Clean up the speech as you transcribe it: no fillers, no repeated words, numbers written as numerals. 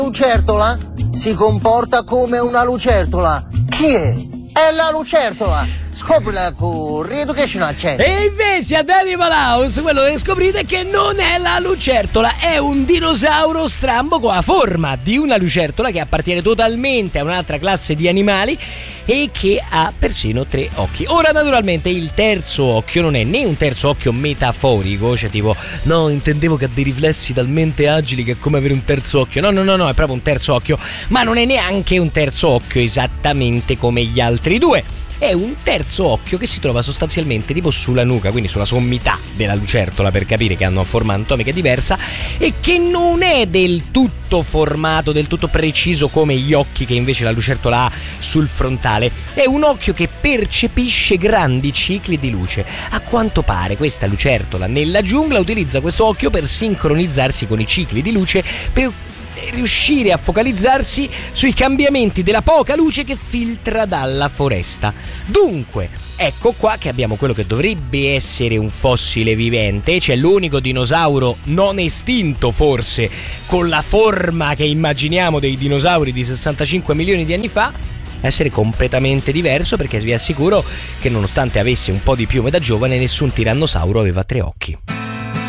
lucertola si comporta come una lucertola. Chi è? È la lucertola. Scoprila con Re-Education Channel. E invece ad Animal House quello che scoprite è che non è la lucertola, è un dinosauro strambo con la forma di una lucertola che appartiene totalmente a un'altra classe di animali e che ha persino 3 occhi. Ora naturalmente il terzo occhio non è né un terzo occhio metaforico, cioè tipo no, intendevo che ha dei riflessi talmente agili che è come avere un terzo occhio. No, è proprio un terzo occhio, ma non è neanche un terzo occhio esattamente come gli altri due. È un terzo occhio che si trova sostanzialmente tipo sulla nuca, quindi sulla sommità della lucertola, per capire che hanno una forma anatomica diversa, e che non è del tutto formato, del tutto preciso come gli occhi che invece la lucertola ha sul frontale. È un occhio che percepisce grandi cicli di luce. A quanto pare questa lucertola nella giungla utilizza questo occhio per sincronizzarsi con i cicli di luce, per riuscire a focalizzarsi sui cambiamenti della poca luce che filtra dalla foresta. Dunque, ecco qua che abbiamo quello che dovrebbe essere un fossile vivente, cioè l'unico dinosauro non estinto forse con la forma che immaginiamo dei dinosauri di 65 milioni di anni fa, essere completamente diverso, perché vi assicuro che nonostante avesse un po' di piume da giovane, nessun tirannosauro aveva 3 occhi.